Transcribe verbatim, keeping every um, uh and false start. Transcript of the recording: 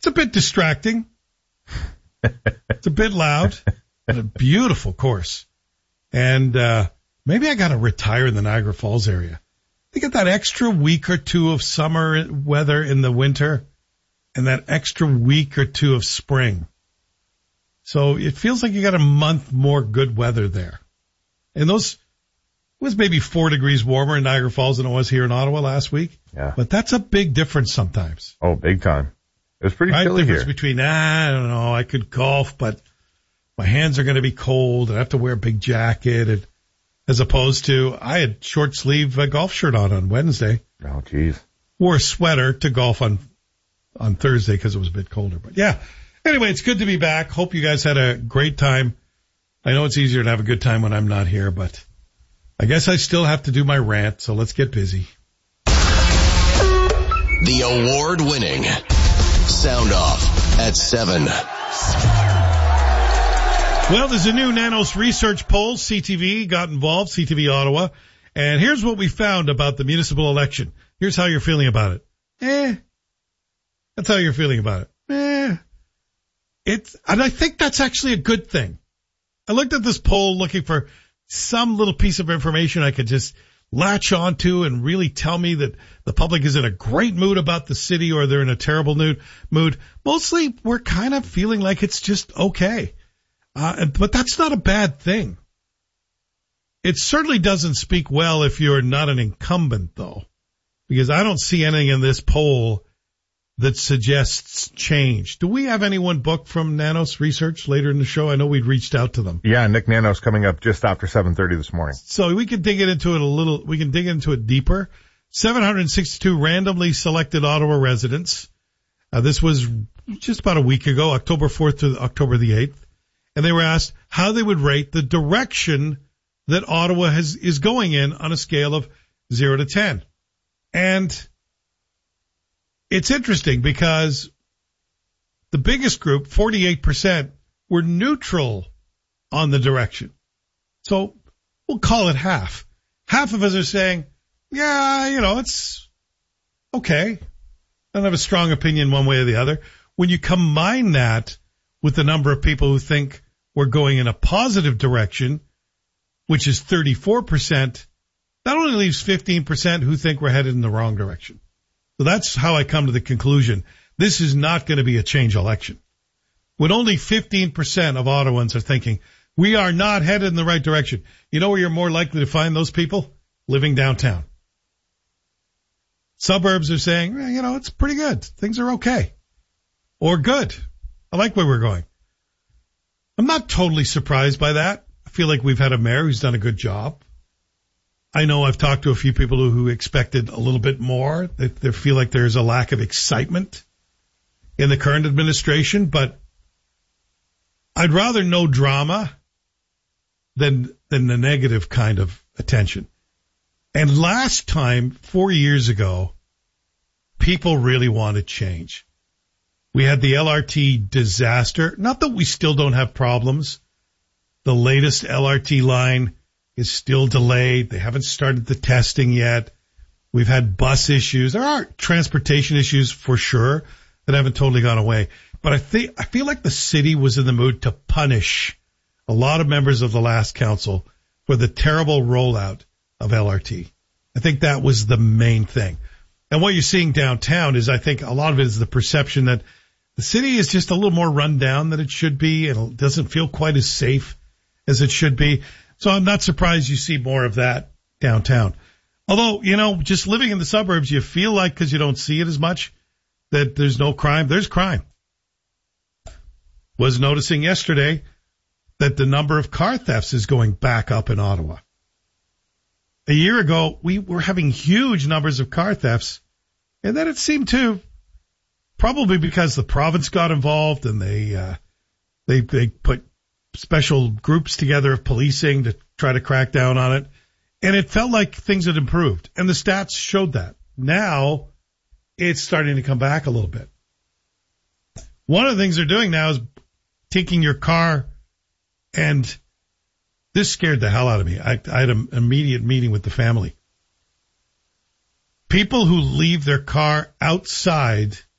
It's a bit distracting. It's a bit loud. And a beautiful course. And uh maybe I got to retire in the Niagara Falls area. They get that extra week or two of summer weather in the winter and that extra week or two of spring. So it feels like you got a month more good weather there. And those, it was maybe four degrees warmer in Niagara Falls than it was here in Ottawa last week. Yeah. But that's a big difference sometimes. Oh, big time. It was pretty right? chilly difference here. Between, ah, I don't know, I could golf, but my hands are going to be cold and I have to wear a big jacket, and as opposed to I had short sleeve uh, golf shirt on on Wednesday. Oh, geez. Wore a sweater to golf on on Thursday because it was a bit colder. But yeah, anyway, it's good to be back. Hope you guys had a great time. I know it's easier to have a good time when I'm not here, but I guess I still have to do my rant, so let's get busy. The award-winning Sound Off at seven. Well, there's a new Nanos research poll. C T V got involved, C T V Ottawa. And here's what we found about the municipal election. Here's how you're feeling about it. Eh. That's how you're feeling about it. Eh. It's, and I think that's actually a good thing. I looked at this poll looking for some little piece of information I could just latch onto and really tell me that the public is in a great mood about the city or they're in a terrible mood. mood. Mostly we're kind of feeling like it's just okay. Uh, but that's not a bad thing. It certainly doesn't speak well if you're not an incumbent, though, because I don't see anything in this poll that suggests change. Do we have anyone booked from Nanos Research later in the show? I know we'd reached out to them. Yeah, Nick Nanos coming up just after seven thirty this morning. So we can dig it into it a little, we can dig into it deeper. seven hundred sixty-two randomly selected Ottawa residents. Uh, this was just about a week ago, October fourth to October the eighth. And they were asked how they would rate the direction that Ottawa has, is going in on a scale of zero to ten. And it's interesting because the biggest group, forty-eight percent, were neutral on the direction. So we'll call it half. Half of us are saying, yeah, you know, it's okay. I don't have a strong opinion one way or the other. When you combine that with the number of people who think we're going in a positive direction, which is thirty-four percent, that only leaves fifteen percent who think we're headed in the wrong direction. So that's how I come to the conclusion. This is not going to be a change election. When only fifteen percent of Ottawans are thinking, we are not headed in the right direction. You know where you're more likely to find those people? Living downtown. Suburbs are saying, well, you know, it's pretty good. Things are okay. Or good. I like where we're going. I'm not totally surprised by that. I feel like we've had a mayor who's done a good job. I know I've talked to a few people who, who expected a little bit more. They, they feel like there's a lack of excitement in the current administration, but I'd rather no drama than than the negative kind of attention. And last time, four years ago, people really wanted change. We had the L R T disaster. Not that we still don't have problems. The latest L R T line is still delayed. They haven't started the testing yet. We've had bus issues. There are transportation issues for sure that haven't totally gone away. But I think, I feel like the city was in the mood to punish a lot of members of the last council for the terrible rollout of L R T. I think that was the main thing. And what you're seeing downtown is, I think a lot of it is the perception that the city is just a little more run down than it should be, and it doesn't feel quite as safe as it should be. So I'm not surprised you see more of that downtown. Although, you know, just living in the suburbs, you feel like, because you don't see it as much, that there's no crime. There's crime. Was noticing yesterday that the number of car thefts is going back up in Ottawa. A year ago, we were having huge numbers of car thefts, and then it seemed to, probably because the province got involved and they uh, they they put special groups together of policing to try to crack down on it, and it felt like things had improved, and the stats showed that. Now it's starting to come back a little bit. One of the things they're doing now is taking your car, and this scared the hell out of me. I, I had an immediate meeting with the family. People who leave their car outside